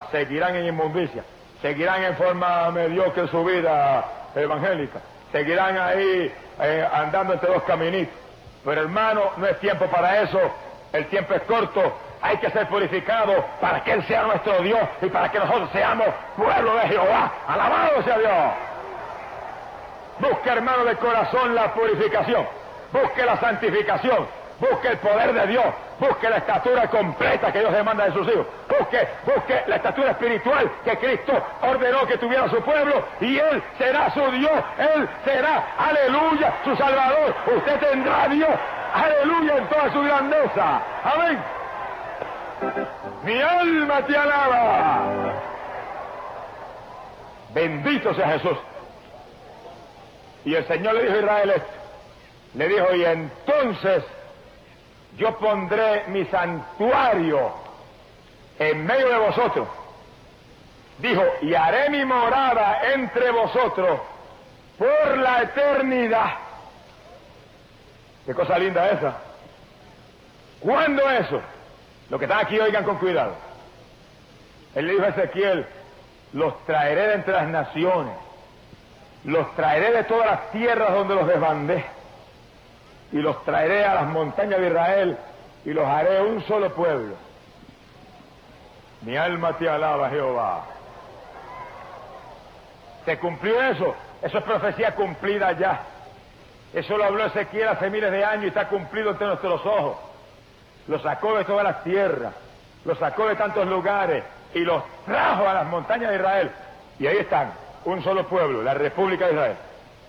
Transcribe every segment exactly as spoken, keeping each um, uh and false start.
seguirán en inmundicia, seguirán en forma mediocre en su vida evangélica, seguirán ahí eh, andando entre dos caminitos. Pero hermano, no es tiempo para eso, el tiempo es corto, hay que ser purificado para que Él sea nuestro Dios y para que nosotros seamos pueblo de Jehová. ¡Alabado sea Dios! Busque, hermano, de corazón la purificación, busque la santificación, busque el poder de Dios, busque la estatura completa que Dios demanda de sus hijos, busque, busque la estatura espiritual que Cristo ordenó que tuviera su pueblo, y Él será su Dios, Él será, aleluya, su Salvador. Usted tendrá a Dios, aleluya, en toda su grandeza. Amén. Mi alma te alaba. Bendito sea Jesús. Y el Señor le dijo a Israel esto, le dijo: y entonces yo pondré mi santuario en medio de vosotros. Dijo: y haré mi morada entre vosotros por la eternidad. Qué cosa linda esa. ¿Cuándo eso? Los que están aquí, oigan con cuidado. Él le dijo a Ezequiel: los traeré de entre las naciones, los traeré de todas las tierras donde los desbandé, y los traeré a las montañas de Israel, y los haré un solo pueblo. Mi alma te alaba, Jehová. ¿Se cumplió eso? Eso es profecía cumplida ya. Eso lo habló Ezequiel hace miles de años y está cumplido ante nuestros ojos. Los sacó de todas las tierras, los sacó de tantos lugares y los trajo a las montañas de Israel. Y ahí están, un solo pueblo, la República de Israel.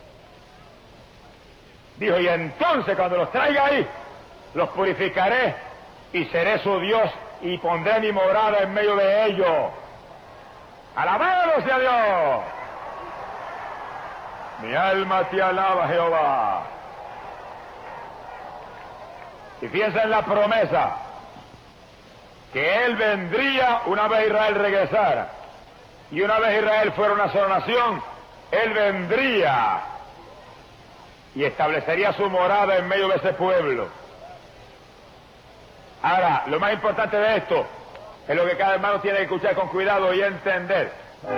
Dijo: y entonces cuando los traiga ahí, los purificaré y seré su Dios y pondré mi morada en medio de ellos. ¡Alabado sea Dios! Mi alma te alaba, Jehová. Y fíjense en la promesa, que Él vendría una vez Israel regresara, y una vez Israel fuera una sola nación, Él vendría y establecería su morada en medio de ese pueblo. Ahora, lo más importante de esto es lo que cada hermano tiene que escuchar con cuidado y entender.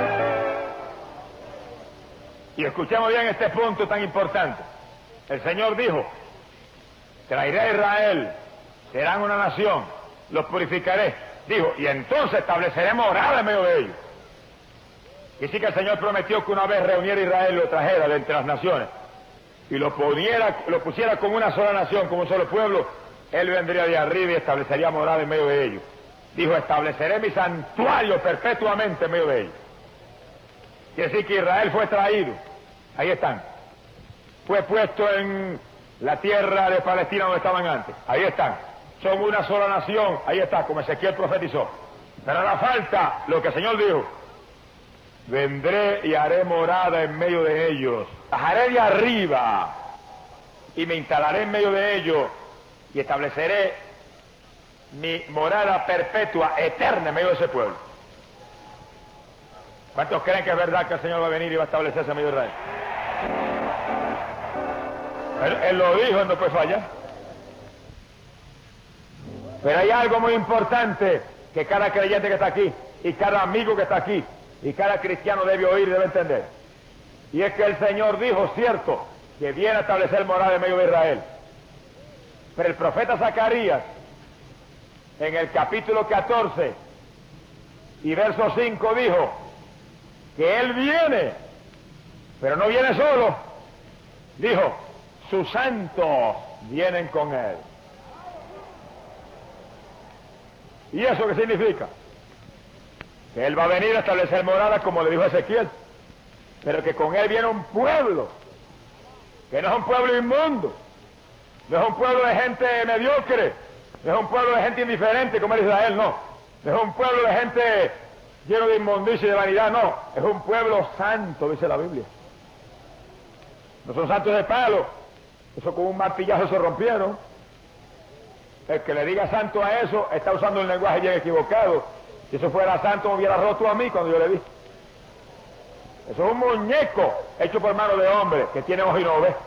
Y escuchemos bien este punto tan importante. El Señor dijo: traeré a Israel, serán una nación, los purificaré. Dijo: y entonces estableceré morada en medio de ellos. Y sí que el Señor prometió que una vez reuniera a Israel, lo trajera de entre las naciones y lo, poniera, lo pusiera como una sola nación, como un solo pueblo. Él vendría de arriba y establecería morada en medio de ellos. Dijo: estableceré mi santuario perpetuamente en medio de ellos. Quiere decir que Israel fue traído, ahí están, fue puesto en la tierra de Palestina donde estaban antes, ahí están, son una sola nación, ahí está, como Ezequiel profetizó. Pero hará falta lo que el Señor dijo: vendré y haré morada en medio de ellos, bajaré de arriba y me instalaré en medio de ellos y estableceré mi morada perpetua, eterna en medio de ese pueblo. ¿Cuántos creen que es verdad que el Señor va a venir y va a establecerse en medio de Israel? Él, él lo dijo, él no puede fallar. Pero hay algo muy importante que cada creyente que está aquí, y cada amigo que está aquí, y cada cristiano debe oír y debe entender. Y es que el Señor dijo, cierto, que viene a establecer morada en medio de Israel. Pero el profeta Zacarías, en el capítulo catorce y verso cinco, dijo que Él viene, pero no viene solo. Dijo: sus santos vienen con Él. ¿Y eso qué significa? Que Él va a venir a establecer morada, como le dijo Ezequiel, pero que con Él viene un pueblo, que no es un pueblo inmundo, no es un pueblo de gente mediocre, no es un pueblo de gente indiferente como era Israel, no, no es un pueblo de gente lleno de inmundicia y de vanidad, no, es un pueblo santo, dice la Biblia. No son santos de palo, eso con un martillazo se rompieron. El que le diga santo a eso está usando un lenguaje bien equivocado. Si eso fuera santo me hubiera roto a mí cuando yo le di. Eso es un muñeco hecho por mano de hombre que tiene ojos y no ve.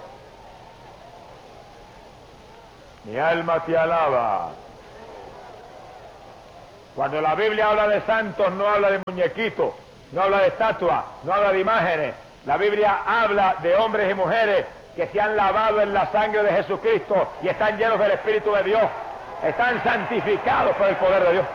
Mi alma te alaba. Cuando la Biblia habla de santos, no habla de muñequitos, no habla de estatuas, no habla de imágenes. La Biblia habla de hombres y mujeres que se han lavado en la sangre de Jesucristo y están llenos del Espíritu de Dios. Están santificados por el poder de Dios.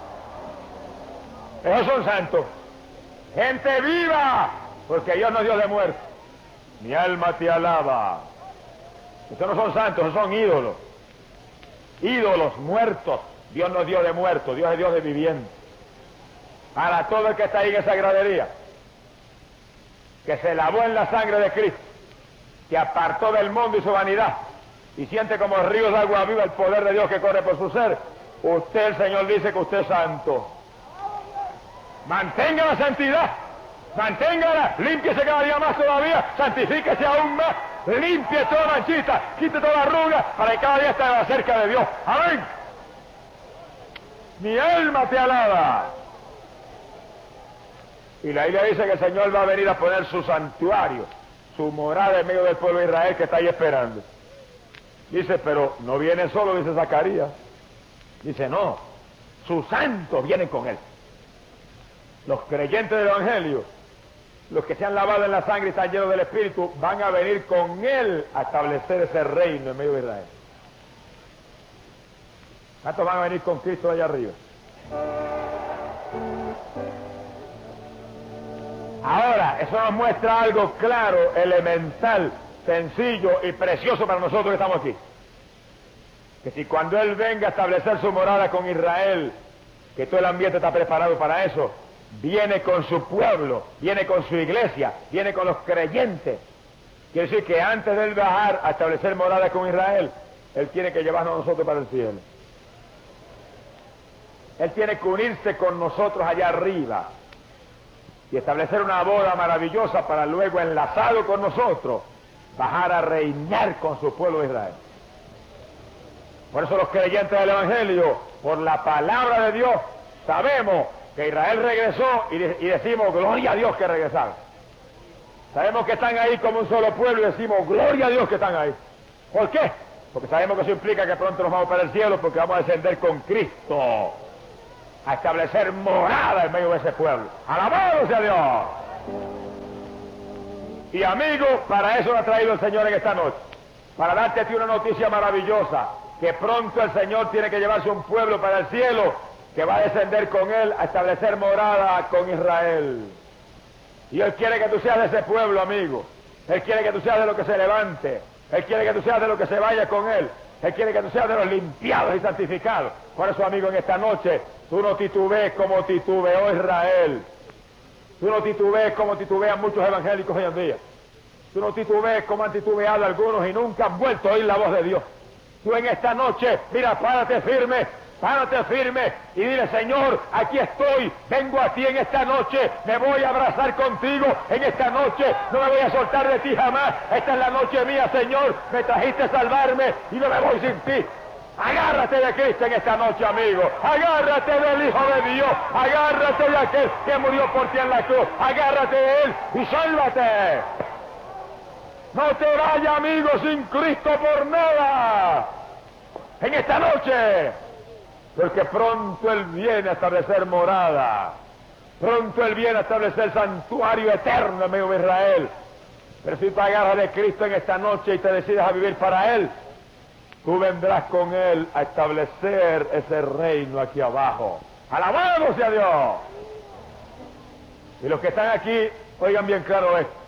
Esos son santos. Gente viva, porque Dios no es Dios de muerte. Mi alma te alaba. Esos no son santos, esos son ídolos. Ídolos muertos. Dios no es Dios de muertos, Dios es Dios de vivientes. Para todo el que está ahí en esa gradería, que se lavó en la sangre de Cristo, que apartó del mundo y su vanidad, y siente como ríos de agua viva el poder de Dios que corre por su ser, usted, el Señor dice que usted es santo. Mantenga la santidad, manténgala, límpiese cada día más todavía, santifíquese aún más, limpie toda manchita, quite toda arruga, para que cada día esté más cerca de Dios. Amén. Mi alma te alaba. Y la Biblia dice que el Señor va a venir a poner su santuario, su morada en medio del pueblo de Israel que está ahí esperando. Dice, pero no viene solo, dice Zacarías. Dice, no, sus santos vienen con él. Los creyentes del Evangelio, los que se han lavado en la sangre y están llenos del Espíritu, van a venir con él a establecer ese reino en medio de Israel. ¿Cuántos van a venir con Cristo allá arriba? Ahora, eso nos muestra algo claro, elemental, sencillo y precioso para nosotros que estamos aquí. Que si cuando Él venga a establecer su morada con Israel, que todo el ambiente está preparado para eso, viene con su pueblo, viene con su iglesia, viene con los creyentes. Quiere decir que antes de Él bajar a establecer morada con Israel, Él tiene que llevarnos a nosotros para el cielo. Él tiene que unirse con nosotros allá arriba y establecer una boda maravillosa para luego, enlazado con nosotros, bajar a reinar con su pueblo de Israel. Por eso los creyentes del Evangelio, por la palabra de Dios, sabemos que Israel regresó y, de, y decimos, gloria a Dios que regresaron. Sabemos que están ahí como un solo pueblo y decimos, gloria a Dios que están ahí. ¿Por qué? Porque sabemos que eso implica que pronto nos vamos para el cielo, porque vamos a descender con Cristo a establecer morada en medio de ese pueblo. ¡Alabado sea Dios! Y amigo, para eso lo ha traído el Señor en esta noche, para darte a ti una noticia maravillosa, que pronto el Señor tiene que llevarse un pueblo para el cielo, que va a descender con Él a establecer morada con Israel. Y Él quiere que tú seas de ese pueblo, amigo. Él quiere que tú seas de lo que se levante. Él quiere que tú seas de lo que se vaya con Él. Él quiere que tú seas de los limpiados y santificados. Por eso, amigo, en esta noche, tú no titubees como titubeó Israel. Tú no titubees como titubean muchos evangélicos hoy en día. Tú no titubees como han titubeado algunos y nunca han vuelto a oír la voz de Dios. Tú en esta noche, mira, párate firme, párate firme y dile, Señor, aquí estoy, vengo a ti en esta noche, me voy a abrazar contigo en esta noche, no me voy a soltar de ti jamás. Esta es la noche mía, Señor, me trajiste a salvarme y no me voy sin ti. Agárrate de Cristo en esta noche, amigo. Agárrate del Hijo de Dios. Agárrate de aquel que murió por ti en la cruz. Agárrate de Él y sálvate. No te vayas, amigo, sin Cristo por nada. En esta noche. Porque pronto Él viene a establecer morada. Pronto Él viene a establecer santuario eterno en medio de Israel. Pero si te agarras de Cristo en esta noche y te decides a vivir para Él, tú vendrás con Él a establecer ese reino aquí abajo. ¡Alabado sea Dios! Y los que están aquí, oigan bien claro esto.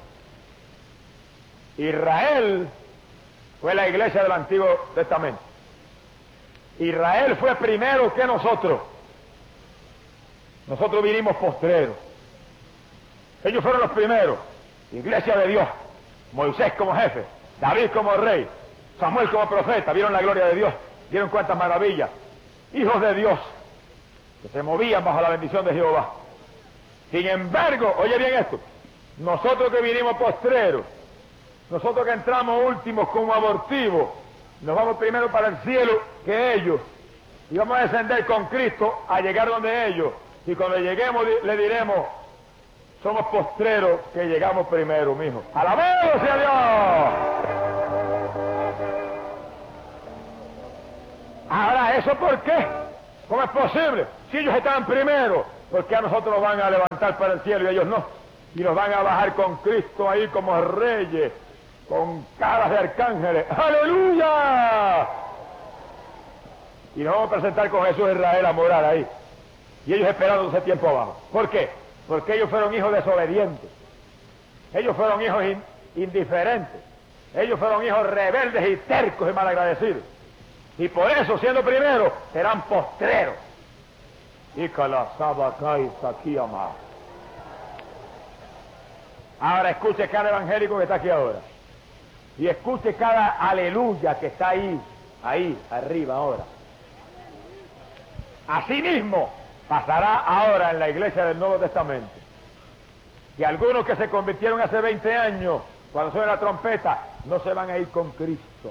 Israel fue la iglesia del Antiguo Testamento. Israel fue primero que nosotros. Nosotros vinimos postreros. Ellos fueron los primeros. Iglesia de Dios. Moisés como jefe. David como rey. Samuel como profeta, vieron la gloria de Dios, vieron cuántas maravillas, hijos de Dios, que se movían bajo la bendición de Jehová. Sin embargo, oye bien esto, nosotros que vinimos postreros, nosotros que entramos últimos como abortivos, nos vamos primero para el cielo que ellos, y vamos a descender con Cristo a llegar donde ellos, y cuando lleguemos le diremos, somos postreros que llegamos primero, mijo. ¡Alabado sea Dios! Ahora, ¿eso por qué? ¿Cómo es posible? Si ellos estaban primero, ¿por qué a nosotros nos van a levantar para el cielo y ellos no? Y nos van a bajar con Cristo ahí como reyes, con caras de arcángeles. ¡Aleluya! Y nos vamos a presentar con Jesús de Israel a morar ahí. Y ellos esperando ese tiempo abajo. ¿Por qué? Porque ellos fueron hijos desobedientes. Ellos fueron hijos in, indiferentes. Ellos fueron hijos rebeldes y tercos y malagradecidos. Y por eso, siendo primeros, serán postreros. Y ahora escuche cada evangélico que está aquí ahora. Y escuche cada aleluya que está ahí, ahí, arriba ahora. Asimismo, pasará ahora en la iglesia del Nuevo Testamento. Y algunos que se convirtieron hace veinte años, cuando suena la trompeta, no se van a ir con Cristo.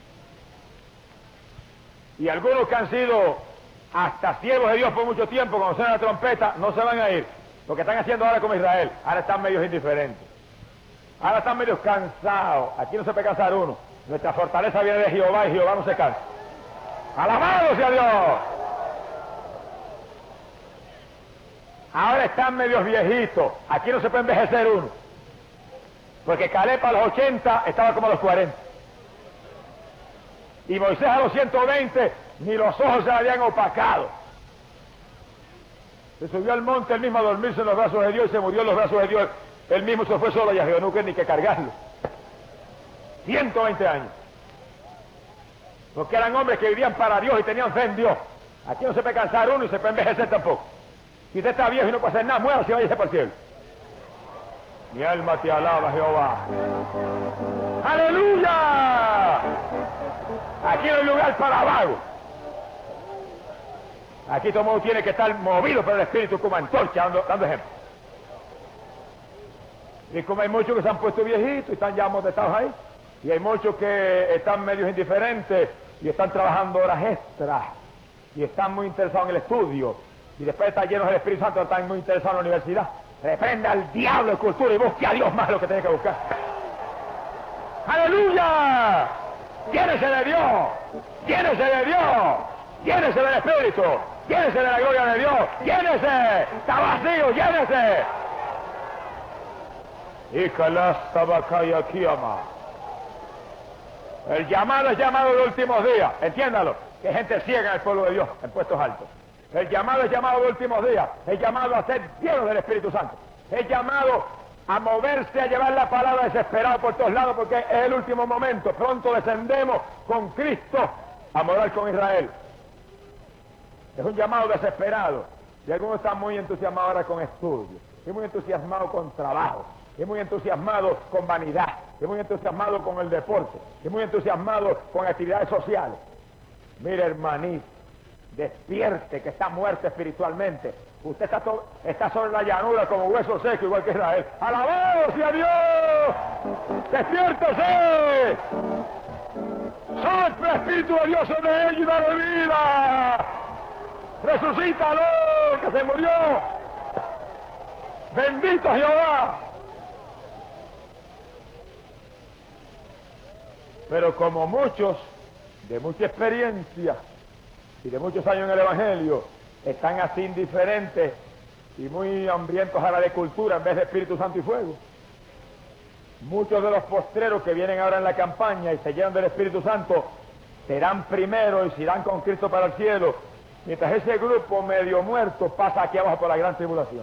Y algunos que han sido hasta siervos de Dios por mucho tiempo, cuando suena la trompeta, no se van a ir. Lo que están haciendo ahora como Israel, ahora están medios indiferentes. Ahora están medios cansados. Aquí no se puede cansar uno. Nuestra fortaleza viene de Jehová y Jehová no se cansa. ¡Alabado sea Dios! Ahora están medios viejitos. Aquí no se puede envejecer uno. Porque Caleb a los ochenta estaba como a los cuarenta. Y Moisés a los ciento veinte, ni los ojos se habían opacado. Se subió al monte él mismo a dormirse en los brazos de Dios y se murió en los brazos de Dios. Él mismo se fue solo y a Jehová no ni que cargarlo. ciento veinte años. Porque eran hombres que vivían para Dios y tenían fe en Dios. Aquí no se puede cansar uno y se puede envejecer tampoco. Si usted está viejo y no puede hacer nada, muérase y váyase para el cielo. Mi alma te alaba, Jehová. ¡Aleluya! Aquí no hay lugar para vago. Aquí todo el mundo tiene que estar movido por el Espíritu como antorcha, dando, dando ejemplo. Y como hay muchos que se han puesto viejitos y están ya amotestados ahí, y hay muchos que están medios indiferentes y están trabajando horas extras, y están muy interesados en el estudio, y después están llenos del Espíritu Santo, están muy interesados en la universidad. Reprenda al diablo de cultura y busque a Dios más lo que tiene que buscar. ¡Aleluya! ¡Llénese de Dios! ¡Llénese de Dios! ¡Llénese del Espíritu! ¡Llénese de la gloria de Dios! ¡Llénese! ¡Está vacío! ¡Llénese! El llamado es llamado de últimos días. Entiéndalo, que hay gente ciega en el pueblo de Dios, en puestos altos. El llamado es llamado de últimos días. Es llamado a ser lleno del Espíritu Santo. Es llamado a moverse, a llevar la palabra desesperado por todos lados, porque es el último momento. Pronto descendemos con Cristo a morar con Israel. Es un llamado desesperado. Y algunos están muy entusiasmados ahora con estudios. Y muy entusiasmados con trabajo. Y muy entusiasmados con vanidad. Y muy entusiasmados con el deporte. Y muy entusiasmados con actividades sociales. Mire, hermanito, despierte, que está muerto espiritualmente. Usted está, está sobre la llanura como hueso seco, igual que Israel. ¡Alabado sea Dios! ¡Despiértese! ¡Sopla Espíritu de Dios sobre él y dale vida! ¡Resucítalo, que se murió! ¡Bendito Jehová! Pero como muchos, de mucha experiencia y de muchos años en el Evangelio, están así indiferentes y muy hambrientos ahora de cultura en vez de Espíritu Santo y fuego. Muchos de los postreros que vienen ahora en la campaña y se llenan del Espíritu Santo serán primero y se irán con Cristo para el cielo, mientras ese grupo medio muerto pasa aquí abajo por la gran tribulación.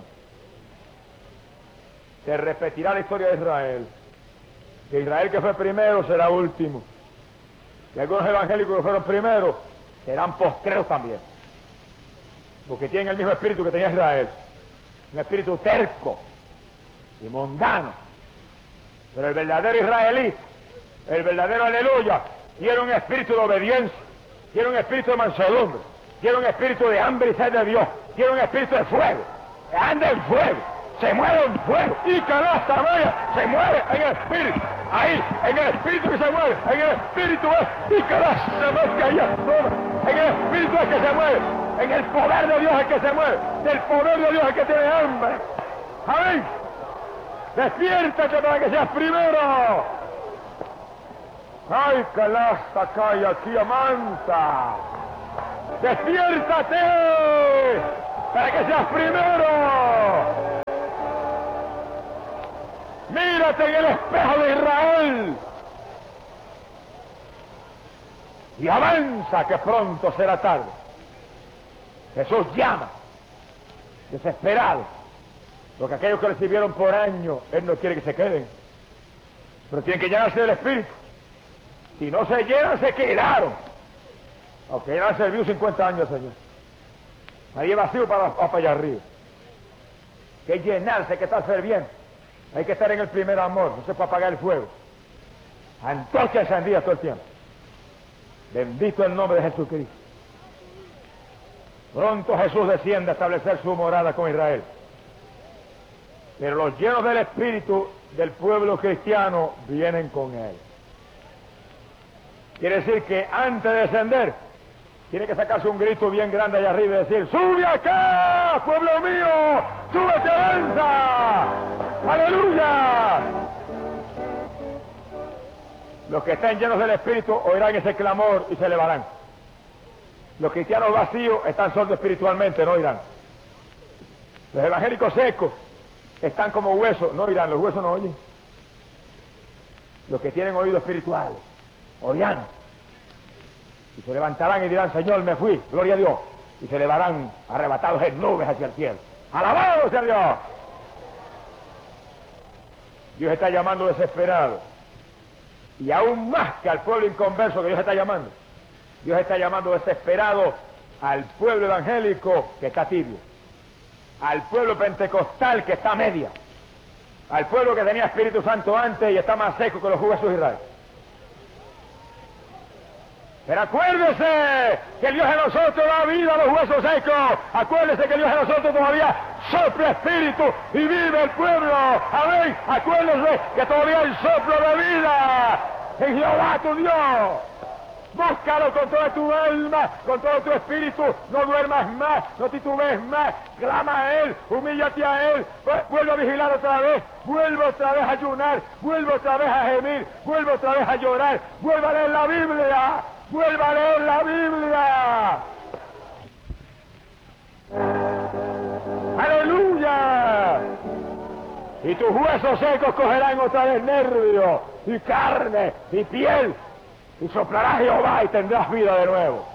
Se repetirá la historia de Israel. Que Israel que fue primero será último. Y algunos evangélicos que fueron primeros serán postreros también. Porque tienen el mismo espíritu que tenía Israel. Un espíritu terco y mundano. Pero el verdadero israelí, el verdadero aleluya, tiene un espíritu de obediencia, tiene un espíritu de mansedumbre, tiene un espíritu de hambre y sed de Dios, tiene un espíritu de fuego, anda en fuego, se mueve en fuego, y canasta vaya, se mueve en el espíritu, ahí, en el espíritu que se mueve, en el espíritu es, y canasta vaya, en el espíritu es que se mueve, en el poder de Dios es que se mueve, del poder de Dios es que tiene hambre. Amén. Despiértate para que seas primero. Ay, calasta, calla, aquí amanta. despiértate para que seas primero. Mírate en el espejo de Israel y avanza, que pronto será tarde. Jesús llama, desesperado, porque aquellos que le sirvieron por años, Él no quiere que se queden, pero tienen que llenarse del Espíritu. Si no se llenan, se quedaron, aunque ya han servido cincuenta años, Señor. Ahí vacío para, para allá arriba. Hay que llenarse, hay que estar ferviente, hay que estar en el primer amor, no se puede apagar el fuego. Antorcha encendida todo el tiempo. Bendito el nombre de Jesucristo. Pronto Jesús desciende a establecer su morada con Israel. Pero los llenos del Espíritu del pueblo cristiano vienen con Él. Quiere decir que antes de descender, tiene que sacarse un grito bien grande allá arriba y decir: ¡sube acá, pueblo mío! ¡Súbete, avanza! ¡Aleluya! Los que estén llenos del Espíritu oirán ese clamor y se elevarán. Los cristianos vacíos están sordos espiritualmente, no oirán. Los evangélicos secos están como huesos, no oirán, los huesos no oyen. Los que tienen oído espiritual oirán. Y se levantarán y dirán: Señor, me fui, gloria a Dios. Y se elevarán arrebatados en nubes hacia el cielo. ¡Alabado sea Dios! Dios está llamando desesperado. Y aún más que al pueblo inconverso que Dios está llamando, Dios está llamando desesperado al pueblo evangélico que está tibio, al pueblo pentecostal que está a media, al pueblo que tenía Espíritu Santo antes y está más seco que los huesos de Israel. Pero acuérdese que Dios en nosotros da vida a los huesos secos. Acuérdese que Dios en nosotros todavía sopla espíritu y vive el pueblo. Amén. Acuérdese que todavía hay soplo de vida en Jehová tu Dios. Búscalo con toda tu alma, con todo tu espíritu. No duermas más, no titubees más. Clama a Él, humíllate a Él. Vuelve a vigilar otra vez. Vuelve otra vez a ayunar. Vuelve otra vez a gemir. Vuelve otra vez a llorar. Vuelve a leer la Biblia. Vuelva a leer la Biblia. ¡Aleluya! Y tus huesos secos cogerán otra vez nervios y carne y piel, y soplará Jehová y tendrás vida de nuevo.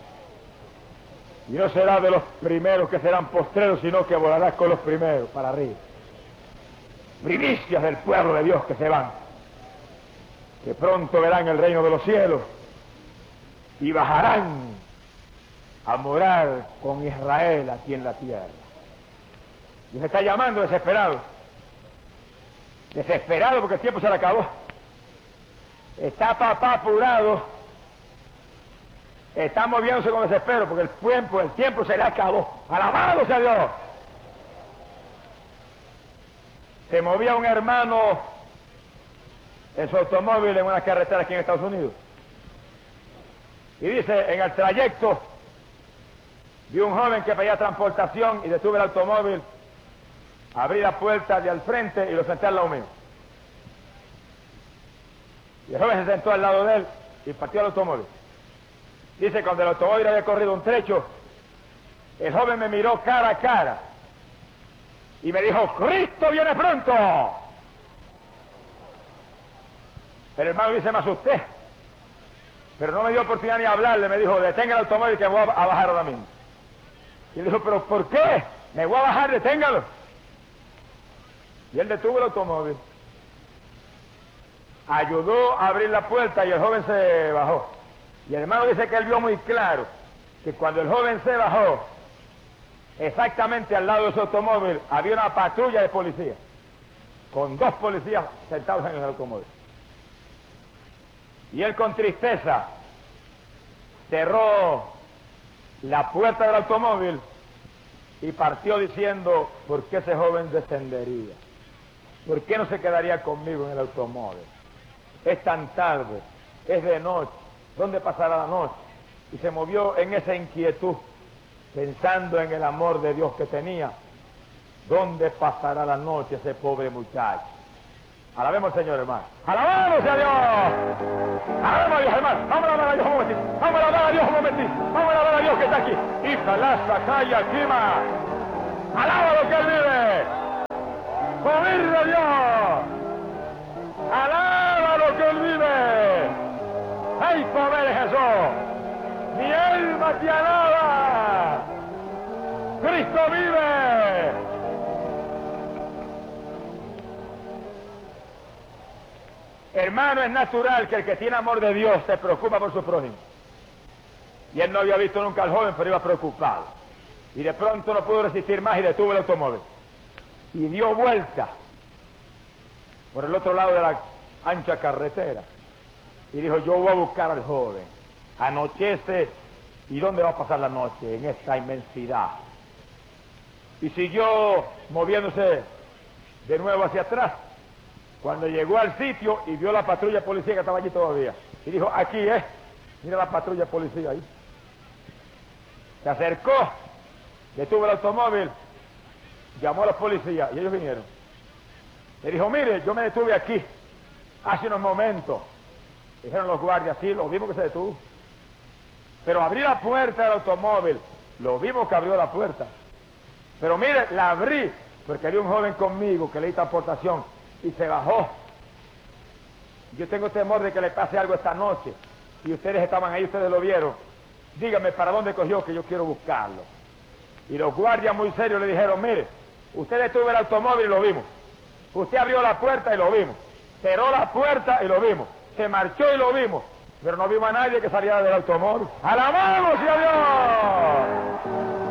Y no serás de los primeros que serán postreros, sino que volarás con los primeros para arriba. Primicias del pueblo de Dios que se van, que pronto verán el reino de los cielos y bajarán a morar con Israel aquí en la tierra. Dios está llamando desesperado. Desesperado porque el tiempo se le acabó. Está papá apurado. Está moviéndose con desespero porque el tiempo, el tiempo se le acabó. ¡Alabado sea Dios! Se movía un hermano en su automóvil en una carretera aquí en Estados Unidos. Y dice, en el trayecto vi un joven que pedía transportación y detuve el automóvil, abrí la puerta de al frente y lo senté al lado mío. Y el joven se sentó al lado de él y partió el automóvil. Dice, cuando el automóvil había corrido un trecho, el joven me miró cara a cara y me dijo: ¡Cristo viene pronto! El hermano dice: me asusté, pero no me dio oportunidad ni hablarle. Me dijo: detenga el automóvil que me voy a bajar ahora mismo. Y le dijo: ¿pero por qué? Me voy a bajar, deténgalo. Y él detuvo el automóvil, ayudó a abrir la puerta y el joven se bajó. Y el hermano dice que él vio muy claro que cuando el joven se bajó, exactamente al lado de su automóvil había una patrulla de policía, con dos policías sentados en el automóvil. Y él con tristeza cerró la puerta del automóvil y partió diciendo: ¿por qué ese joven descendería? ¿Por qué no se quedaría conmigo en el automóvil? Es tan tarde, es de noche, ¿dónde pasará la noche? Y se movió en esa inquietud, pensando en el amor de Dios que tenía. ¿Dónde pasará la noche ese pobre muchacho? Alabemos al Señor, hermano. ¡Alabamos a Dios! ¡Alabemos a Dios, hermano! Vamos a alabar a Dios un momentito. Vamos a alabar a Dios un momentito. Vamos a alabar a Dios que está aquí. Hija, la sacaya, quima. ¡Alaba lo que Él vive! ¡Morir a Dios! ¡Alaba lo que Él vive! ¡Hay poder en Jesús! ¡Mi alma te alaba! ¡Cristo vive! Hermano, es natural que el que tiene amor de Dios se preocupa por su prójimo. Y él no había visto nunca al joven, pero iba preocupado. Y de pronto no pudo resistir más y detuvo el automóvil. Y dio vuelta por el otro lado de la ancha carretera. Y dijo, yo voy a buscar al joven. Anochece, ¿y dónde va a pasar la noche? En esta inmensidad. Y siguió moviéndose de nuevo hacia atrás. Cuando llegó al sitio y vio la patrulla policía que estaba allí todavía. Y dijo, aquí es, mira la patrulla policía ahí. Se acercó, detuvo el automóvil, llamó a los policías y ellos vinieron. Le dijo, mire, yo me detuve aquí hace unos momentos. Dijeron los guardias, sí, lo vimos que se detuvo. Pero abrí la puerta del automóvil, lo vimos que abrió la puerta. Pero mire, la abrí porque había un joven conmigo que le di transportación y se bajó. Yo tengo temor de que le pase algo esta noche. Y ustedes estaban ahí, ustedes lo vieron. Dígame para dónde cogió, que yo quiero buscarlo. Y los guardias muy serios le dijeron, mire, usted detuvo el automóvil y lo vimos. Usted abrió la puerta y lo vimos. Cerró la puerta y lo vimos. Se marchó y lo vimos. Pero no vimos a nadie que saliera del automóvil. ¡Alabamos a Dios!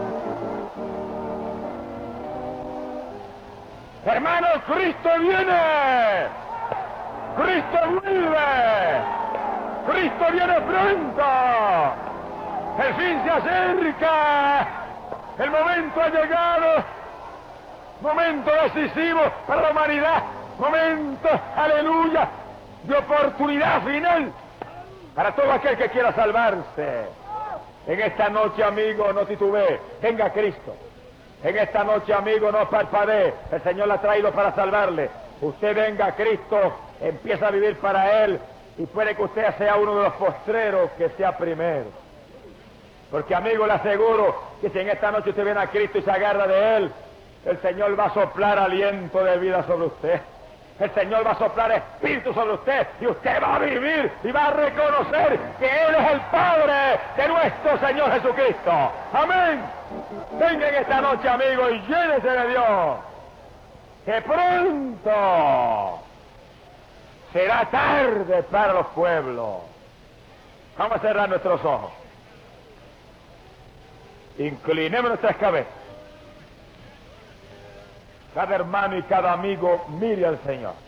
Hermanos, Cristo viene. Cristo vive. Cristo viene pronto. El fin se acerca. El momento ha llegado. Momento decisivo para la humanidad. Momento, aleluya, de oportunidad final para todo aquel que quiera salvarse. En esta noche, amigo, no titubee. Venga Cristo. En esta noche, amigo, no parpadee. El Señor la ha traído para salvarle. Usted venga a Cristo, empieza a vivir para Él, y puede que usted sea uno de los postreros que sea primero. Porque, amigo, le aseguro que si en esta noche usted viene a Cristo y se agarra de Él, el Señor va a soplar aliento de vida sobre usted. El Señor va a soplar espíritu sobre usted y usted va a vivir y va a reconocer que Él es el Padre de nuestro Señor Jesucristo. Amén. Venga en esta noche, amigo, y llénese de Dios. Que pronto será tarde para los pueblos. Vamos a cerrar nuestros ojos. Inclinemos nuestras cabezas. Cada hermano y cada amigo mire al Señor.